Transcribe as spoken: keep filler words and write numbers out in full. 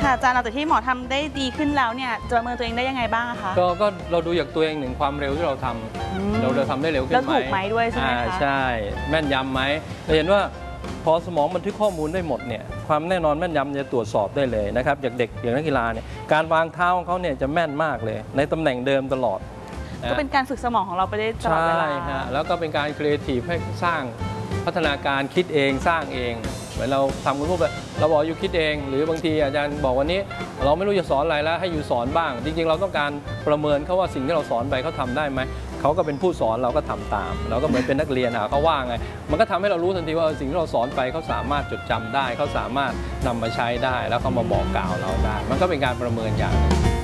ค่ะอาจารย์เราแต่ที่หมอทำได้ดีขึ้นแล้วเนี่ยจะประเมินตัวเองได้ยังไงบ้างคะก็ก็เราดูจากตัวเองหนึ่งความเร็วที่เราทำเราเราทำได้เร็วขึ้นไหมแล้วถูกไหมด้วยใช่ไหมคะใช่แม่นยำไหมเราเห็นว่าพอสมองบันทึกข้อมูลได้หมดเนี่ยความแน่นอนแม่นยำจะตรวจสอบได้เลยนะครับอย่างเด็กอย่างนักกีฬาเนี่ยการวางเท้าของเขาเนี่ยจะแม่นมากเลยในตำแหน่งเดิมตลอดก็เป็นการฝึกสมองของเราไปได้ตลอดเวลาใช่ฮะแล้วก็เป็นการครีเอทีฟให้สร้างพัฒนาการคิดเองสร้างเองเหมือนเราทำคุณรูปแบบเราบอกอยู่คิดเองหรือบางทีอาจารย์บอกวันนี้เราไม่รู้จะสอนอะไรแล้วให้อยู่สอนบ้างจริงๆเราต้องการประเมินเขาว่าสิ่งที่เราสอนไปเขาทำได้ไหมเขาก็เป็นผู้สอนเราก็ทำตามเราก็เหมือนเป็นนักเรียนอ่ะเขาว่าไงมันก็ทำให้เรารู้ทันทีว่าสิ่งที่เราสอนไปเขาสามารถจดจำได้เขาสามารถนำมาใช้ได้แล้วเขามาบอกกล่าวเราได้มันก็เป็นการประเมินอย่าง